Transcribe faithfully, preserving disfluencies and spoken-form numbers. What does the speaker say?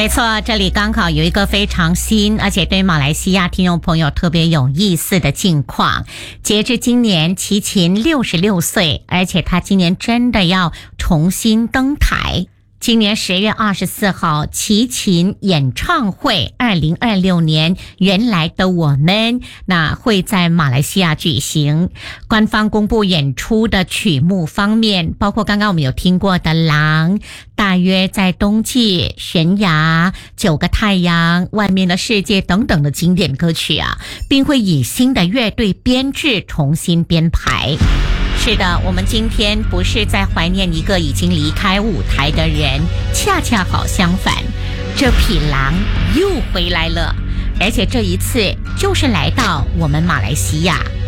没错，这里刚好有一个非常新，而且对马来西亚听众朋友特别有意思的境况。截至今年，齐秦六十六岁，而且他今年真的要重新登台。今年十月二十四号，齐秦演唱会二零二六年原来的我们，那会在马来西亚举行。官方公布演出的曲目方面，包括刚刚我们有听过的《狼》，大约在冬季、悬崖、九个太阳、外面的世界等等的经典歌曲啊，并会以新的乐队编制重新编排。是的，我们今天不是在怀念一个已经离开舞台的人，恰恰好相反，这匹狼又回来了，而且这一次就是来到我们马来西亚。